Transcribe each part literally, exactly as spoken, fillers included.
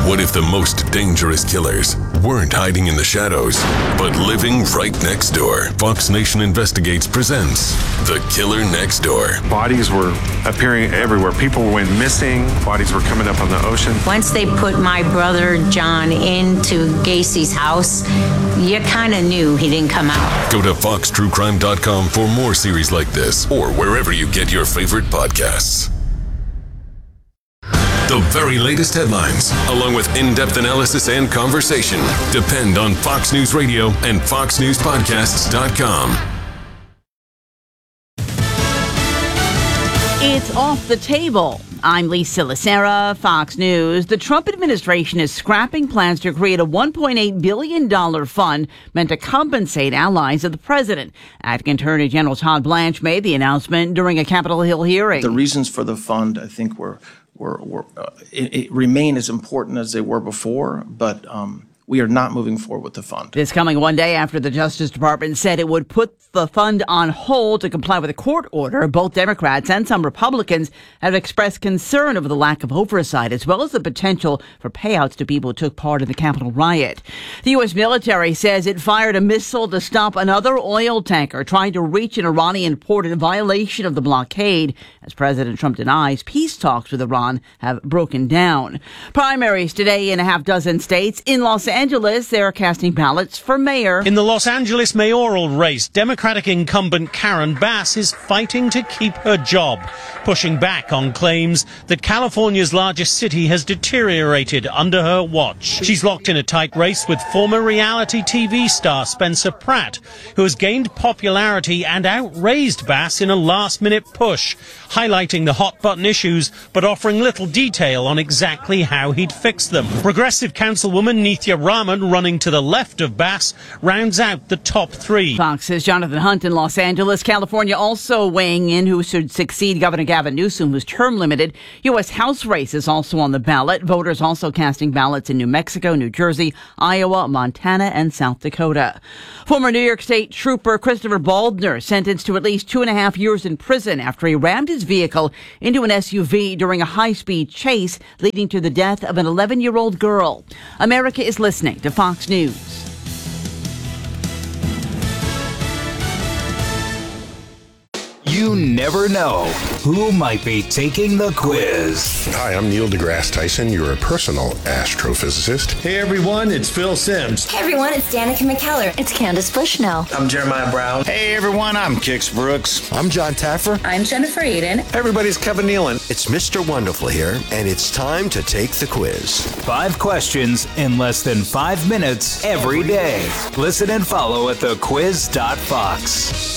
What if the most dangerous killers weren't hiding in the shadows, but living right next door? Fox Nation Investigates presents The Killer Next Door. Bodies were appearing everywhere. People went missing. Bodies were coming up on the ocean. Once they put my brother John into Gacy's house, you kind of knew he didn't come out. Go to fox true crime dot com for more series like this, or wherever you get your favorite podcasts. The very latest headlines, along with in-depth analysis and conversation, depend on Fox News Radio and fox news podcasts dot com. It's Off the Table. I'm Lisa Lacera, Fox News. The Trump administration is scrapping plans to create a one point eight billion dollars fund meant to compensate allies of the president. Acting Attorney General Todd Blanche made the announcement during a Capitol Hill hearing. The reasons for the fund, I think, were, were, were uh, it, it remain as important as they were before, but um, we are not moving forward with the fund. This coming one day after the Justice Department said it would put the fund on hold to comply with a court order. Both Democrats and some Republicans have expressed concern over the lack of oversight, as well as the potential for payouts to people who took part in the Capitol riot. The U S military says it fired a missile to stop another oil tanker trying to reach an Iranian port in violation of the blockade, as President Trump denies peace talks with Iran have broken down. Primaries today in a half dozen states. In Los Angeles, they're casting ballots for mayor. In the Los Angeles mayoral race, Democratic incumbent Karen Bass is fighting to keep her job, pushing back on claims that California's largest city has deteriorated under her watch. She's locked in a tight race with former reality T V star Spencer Pratt, who has gained popularity and outraised Bass in a last-minute push, highlighting the hot-button issues but offering little detail on exactly how he'd fix them. Progressive councilwoman Nithya Raman, running to the left of Bass, rounds out the top three. Fox's Jonathan Hunt in Los Angeles. California also weighing in who should succeed Governor Gavin Newsom, who's term limited. U S House race is also on the ballot. Voters also casting ballots in New Mexico, New Jersey, Iowa, Montana, and South Dakota. Former New York State Trooper Christopher Baldner sentenced to at least two and a half years in prison after he rammed his vehicle into an S U V during a high-speed chase, leading to the death of an eleven-year-old girl. America is listening to Fox News. You never know who might be taking the quiz. Hi, I'm Neil deGrasse Tyson, your personal astrophysicist. Hey everyone, it's Phil Simms. Hey everyone, it's Danica McKellar. It's Candace Bushnell. I'm Jeremiah Brown. Hey everyone, I'm Kix Brooks. I'm John Taffer. I'm Jennifer Aiden. Everybody's Kevin Nealon. It's Mister Wonderful here, and it's time to take the quiz. Five questions in less than five minutes every day. Listen and follow at the quiz dot fox.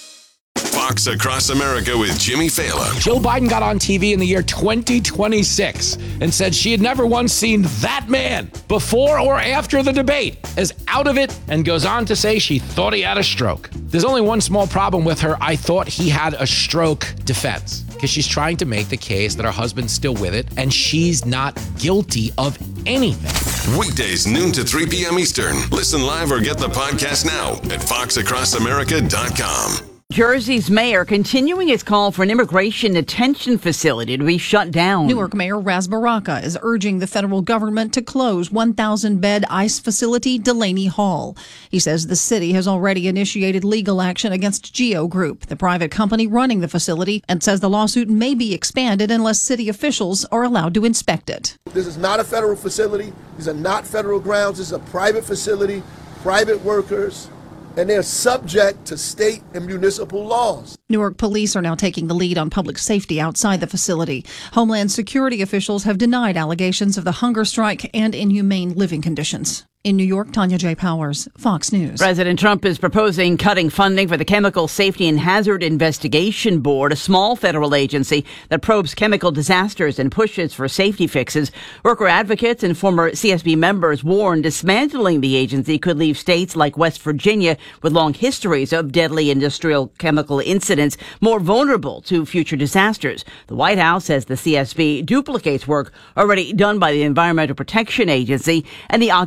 Fox Across America with Jimmy Fallon. Joe Biden got on T V in the year twenty twenty-six and said she had never once seen that man before or after the debate as out of it, and goes on to say she thought he had a stroke. There's only one small problem with her "I thought he had a stroke" defense, because she's trying to make the case that her husband's still with it and she's not guilty of anything. Weekdays noon to three p.m. Eastern. Listen live or get the podcast now at fox across america dot com. Jersey's mayor continuing his call for an immigration detention facility to be shut down. Newark Mayor Ras Baraka is urging the federal government to close one thousand bed ICE facility Delaney Hall. He says the city has already initiated legal action against Geo Group, the private company running the facility, and says the lawsuit may be expanded unless city officials are allowed to inspect it. This is not a federal facility. These are not federal grounds. This is a private facility, private workers, and they're subject to state and municipal laws. Newark police are now taking the lead on public safety outside the facility. Homeland Security officials have denied allegations of the hunger strike and inhumane living conditions. In New York, Tanya J. Powers, Fox News. President Trump is proposing cutting funding for the Chemical Safety and Hazard Investigation Board, a small federal agency that probes chemical disasters and pushes for safety fixes. Worker advocates and former C S B members warn dismantling the agency could leave states like West Virginia, with long histories of deadly industrial chemical incidents, more vulnerable to future disasters. The White House says the C S B duplicates work already done by the Environmental Protection Agency and the Occupational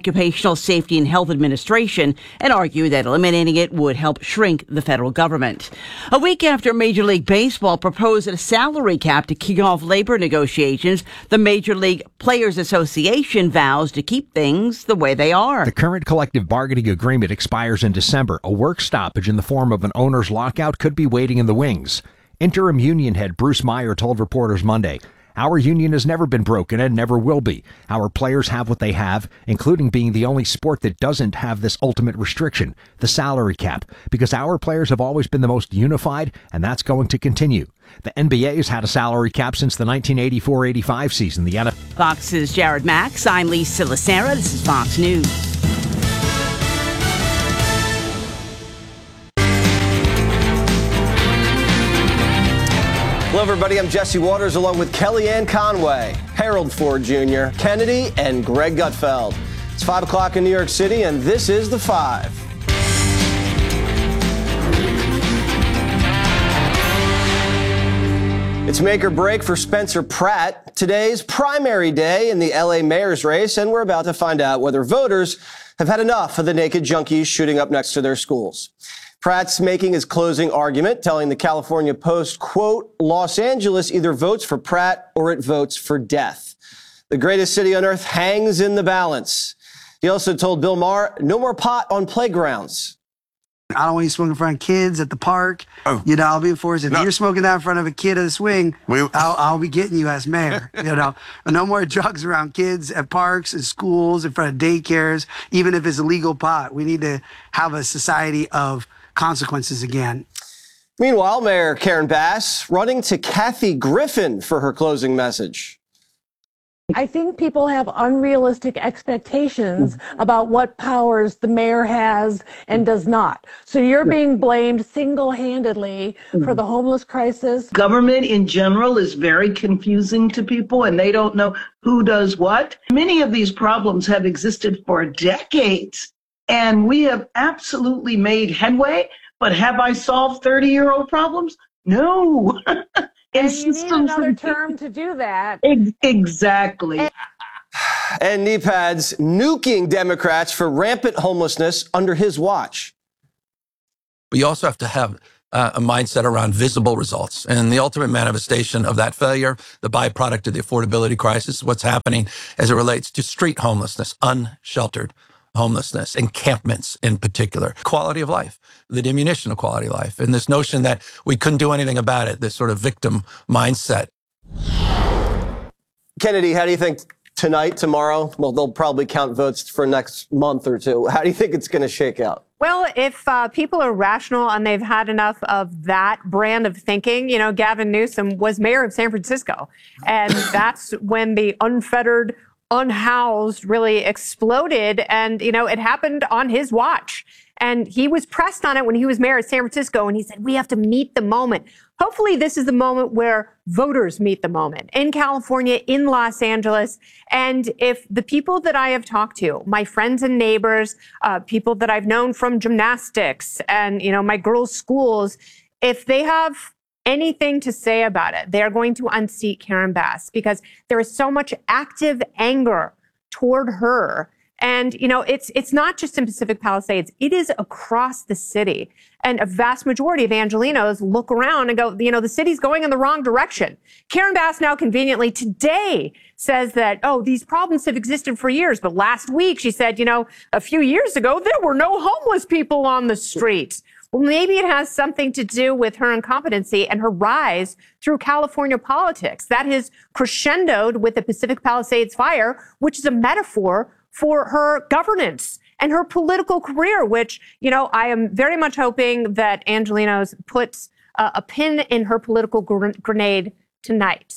National Safety and Health Administration and argued that eliminating it would help shrink the federal government. A week after Major League Baseball proposed a salary cap to kick off labor negotiations, the Major League Players Association vows to keep things the way they are. The current collective bargaining agreement expires in December. A work stoppage in the form of an owner's lockout could be waiting in the wings. Interim union head Bruce Meyer told reporters Monday, "Our union has never been broken and never will be. Our players have what they have, including being the only sport that doesn't have this ultimate restriction, the salary cap, because our players have always been the most unified, and that's going to continue." The N B A has had a salary cap since the nineteen eighty-four eighty-five season. The N F L. Fox's Jared Max. I'm Lisa Lacera. This is Fox News. Hello, everybody. I'm Jesse Waters, along with Kellyanne Conway, Harold Ford Junior, Kennedy, and Greg Gutfeld. It's five o'clock in New York City, and this is The Five. It's make or break for Spencer Pratt. Today's primary day in the L A mayor's race, and we're about to find out whether voters have had enough of the naked junkies shooting up next to their schools. Pratt's making his closing argument, telling the California Post, quote, "Los Angeles either votes for Pratt or it votes for death. The greatest city on earth hangs in the balance." He also told Bill Maher, no more pot on playgrounds. I don't want you smoking in front of kids at the park. Oh. You know, I'll be enforced. If no. you're smoking out in front of a kid at a swing, we, I'll, I'll be getting you as mayor. You know, no more drugs around kids at parks, at schools, in front of daycares, even if it's illegal pot. We need to have a society of consequences again. Meanwhile, Mayor Karen Bass running to Kathy Griffin for her closing message. I think people have unrealistic expectations about what powers the mayor has and does not. So you're being blamed single-handedly for the homeless crisis. Government in general is very confusing to people, and they don't know who does what. Many of these problems have existed for decades, and we have absolutely made headway. But have I solved thirty-year-old problems? No. And you need another term to do that. Exactly. And knee pads nuking Democrats for rampant homelessness under his watch. But you also have to have uh, a mindset around visible results. And the ultimate manifestation of that failure, the byproduct of the affordability crisis, what's happening as it relates to street homelessness, unsheltered homelessness, encampments in particular, quality of life, the diminution of quality of life, and this notion that we couldn't do anything about it, this sort of victim mindset. Kennedy, how do you think tonight, tomorrow, well, they'll probably count votes for next month or two. How do you think it's going to shake out? Well, if uh, people are rational and they've had enough of that brand of thinking, you know, Gavin Newsom was mayor of San Francisco, and that's when the unfettered, unhoused really exploded. And, you know, it happened on his watch. And he was pressed on it when he was mayor of San Francisco. And he said, we have to meet the moment. Hopefully this is the moment where voters meet the moment in California, in Los Angeles. And if the people that I have talked to, my friends and neighbors, uh, people that I've known from gymnastics and, you know, my girls' schools, if they have anything to say about it, they are going to unseat Karen Bass because there is so much active anger toward her. And, you know, it's it's not just in Pacific Palisades. It is across the city. And a vast majority of Angelenos look around and go, you know, the city's going in the wrong direction. Karen Bass now conveniently today says that, oh, these problems have existed for years. But last week she said, you know, a few years ago, there were no homeless people on the streets. Well, maybe it has something to do with her incompetency and her rise through California politics. That has crescendoed with the Pacific Palisades fire, which is a metaphor for her governance and her political career, which, you know, I am very much hoping that Angelenos puts uh, a pin in her political gr- grenade tonight.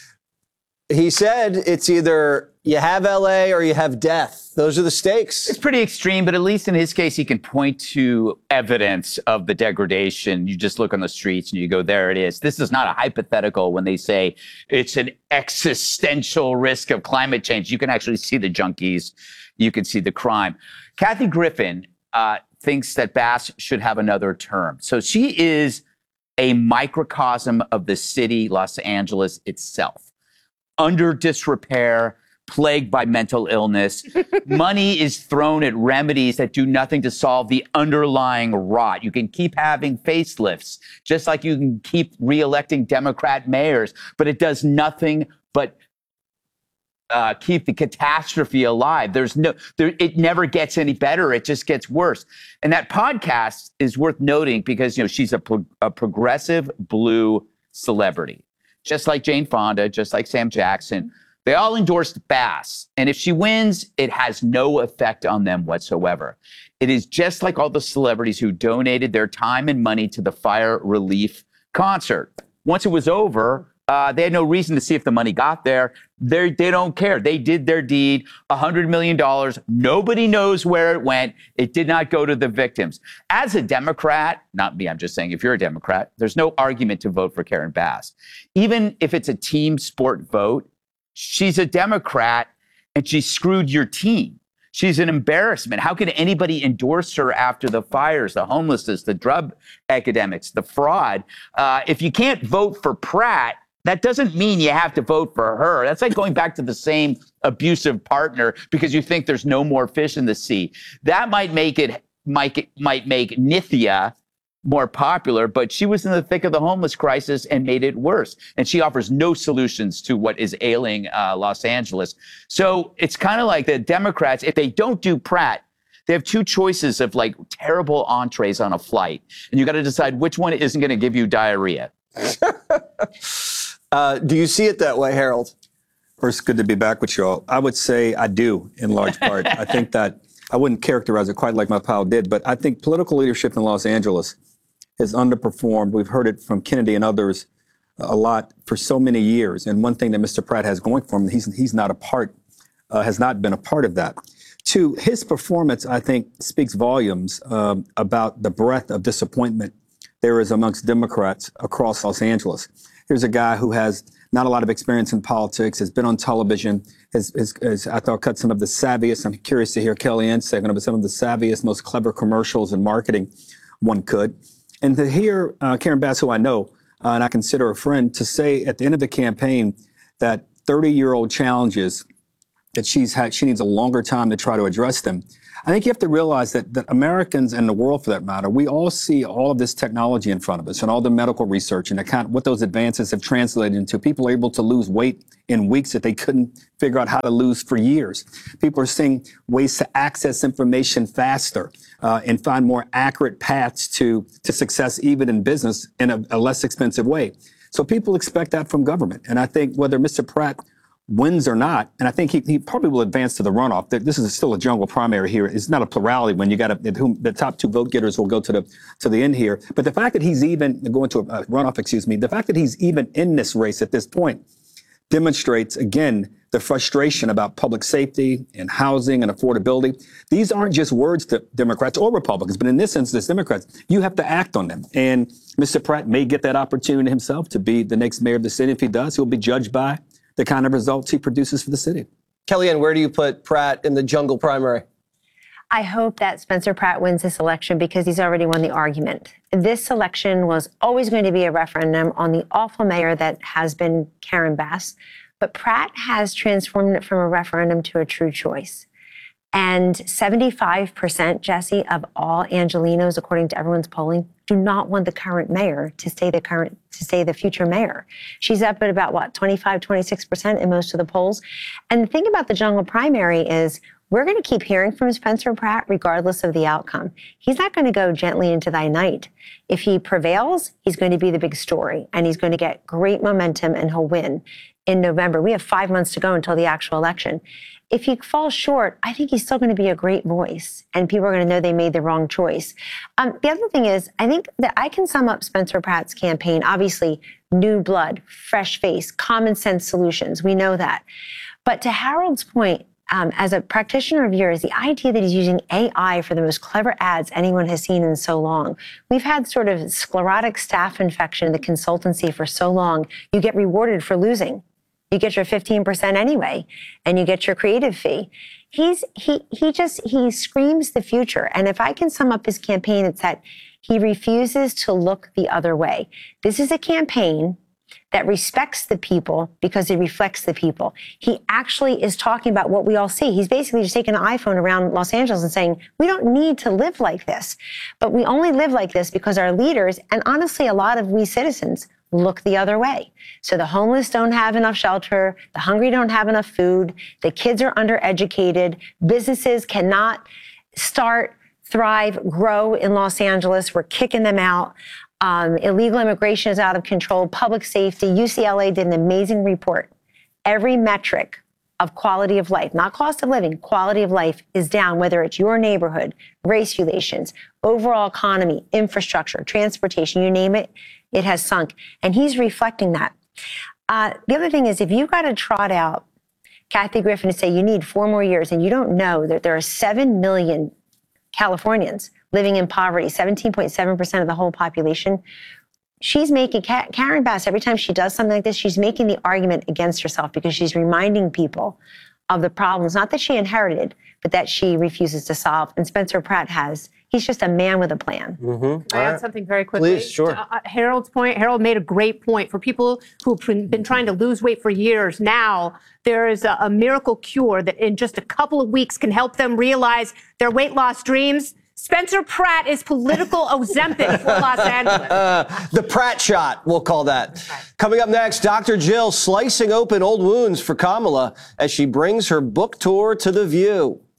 He said it's either you have L A or you have death. Those are the stakes. It's pretty extreme, but at least in his case, he can point to evidence of the degradation. You just look on the streets and you go, there it is. This is not a hypothetical when they say it's an existential risk of climate change. You can actually see the junkies. You can see the crime. Kathy Griffin uh, thinks that Bass should have another term. So she is a microcosm of the city, Los Angeles itself. Under disrepair, plagued by mental illness. Money is thrown at remedies that do nothing to solve the underlying rot. You can keep having facelifts, just like you can keep re-electing Democrat mayors, but it does nothing but uh, keep the catastrophe alive. There's no, there, it never gets any better. It just gets worse. And that podcast is worth noting because, you know, she's a, pro- a progressive blue celebrity, just like Jane Fonda, just like Sam Jackson. They all endorsed Bass. And if she wins, it has no effect on them whatsoever. It is just like all the celebrities who donated their time and money to the fire relief concert. Once it was over, uh, they had no reason to see if the money got there. They're, they don't care. They did their deed, one hundred million dollars. Nobody knows where it went. It did not go to the victims. As a Democrat, not me, I'm just saying if you're a Democrat, there's no argument to vote for Karen Bass. Even if it's a team sport vote, she's a Democrat and she screwed your team. She's an embarrassment. How can anybody endorse her after the fires, the homelessness, the drug epidemics, the fraud? Uh, if you can't vote for Pratt, that doesn't mean you have to vote for her. That's like going back to the same abusive partner because you think there's no more fish in the sea. That might make it, might, might make Nithya more popular, but she was in the thick of the homeless crisis and made it worse. And she offers no solutions to what is ailing uh, Los Angeles. So it's kind of like the Democrats, if they don't do Pratt, they have two choices of like terrible entrees on a flight. And you got to decide which one isn't going to give you diarrhea. uh, do you see it that way, Harold? First, good to be back with you all. I would say I do, in large part. I think that I wouldn't characterize it quite like my pal did, but I think political leadership in Los Angeles has underperformed. We've heard it from Kennedy and others a lot for so many years. And one thing that Mister Pratt has going for him, he's he's not a part, uh, has not been a part of that. Two, his performance, I think, speaks volumes um, about the breadth of disappointment there is amongst Democrats across Los Angeles. Here's a guy who has not a lot of experience in politics, has been on television, has, has, has I thought, cut some of the savviest, I'm curious to hear Kellyanne's segment of some of the savviest, most clever commercials and marketing one could. And to hear uh, Karen Bass, who I know uh, and I consider a friend, to say at the end of the campaign that thirty-year-old challenges that she's had, she needs a longer time to try to address them. I think you have to realize that, that Americans and the world, for that matter, we all see all of this technology in front of us and all the medical research and account what those advances have translated into. People are able to lose weight in weeks that they couldn't figure out how to lose for years. People are seeing ways to access information faster uh, and find more accurate paths to, to success, even in business, in a, a less expensive way. So people expect that from government. And I think whether Mister Pratt wins or not, and I think he, he probably will advance to the runoff. This is still a jungle primary here. It's not a plurality when you got to, the top two vote getters will go to the to the end here. But the fact that he's even going to a runoff, excuse me, the fact that he's even in this race at this point demonstrates, again, the frustration about public safety and housing and affordability. These aren't just words to Democrats or Republicans, but in this instance, Democrats, you have to act on them. And Mister Pratt may get that opportunity himself to be the next mayor of the city. If he does, he'll be judged by the kind of results he produces for the city. Kellyanne, where do you put Pratt in the jungle primary? I hope that Spencer Pratt wins this election because he's already won the argument. This election was always going to be a referendum on the awful mayor that has been Karen Bass, but Pratt has transformed it from a referendum to a true choice. And seventy-five percent, Jesse, of all Angelenos, according to everyone's polling, do not want the current mayor to stay the current, to stay the future mayor. She's up at about, what, twenty-five, twenty-six percent in most of the polls. And the thing about the jungle primary is we're going to keep hearing from Spencer Pratt regardless of the outcome. He's not going to go gently into thy night. If he prevails, he's going to be the big story, and he's going to get great momentum, and he'll win in November. We have five months to go until the actual election. If he falls short, I think he's still going to be a great voice, and people are going to know they made the wrong choice. Um, the other thing is, I think that I can sum up Spencer Pratt's campaign. Obviously, new blood, fresh face, common sense solutions. We know that. But to Harold's point, um, as a practitioner of yours, the idea that he's using A I for the most clever ads anyone has seen in so long. We've had sort of sclerotic staph infection in the consultancy for so long. You get rewarded for losing. You get your fifteen percent anyway, and you get your creative fee. He's, he, he just, he screams the future. And if I can sum up his campaign, it's that he refuses to look the other way. This is a campaign that respects the people because he reflects the people. He actually is talking about what we all see. He's basically just taking an iPhone around Los Angeles and saying, we don't need to live like this, but we only live like this because our leaders, and honestly, a lot of we citizens, look the other way. So the homeless don't have enough shelter, the hungry don't have enough food, the kids are undereducated, businesses cannot start, thrive, grow in Los Angeles. We're kicking them out. Um, illegal immigration is out of control, public safety. U C L A did an amazing report. Every metric of quality of life, not cost of living, quality of life is down, whether it's your neighborhood, race relations, overall economy, infrastructure, transportation, you name it, it has sunk. And he's reflecting that. Uh, the other thing is, if you've got to trot out Kathy Griffin to say you need four more years and you don't know that there are seven million Californians living in poverty, seventeen point seven percent of the whole population, she's making, Karen Bass, every time she does something like this, she's making the argument against herself because she's reminding people of the problems, not that she inherited, but that she refuses to solve. And Spencer Pratt has. He's just a man with a plan. Mm-hmm. I add something very quickly. Please, sure. Uh, Harold's point, Harold made a great point. For people who've been trying to lose weight for years, now there is a, a miracle cure that in just a couple of weeks can help them realize their weight loss dreams. Spencer Pratt is political Ozempic for Los Angeles. Uh, the Pratt shot, we'll call that. Coming up next, Doctor Jill slicing open old wounds for Kamala as she brings her book tour to The View.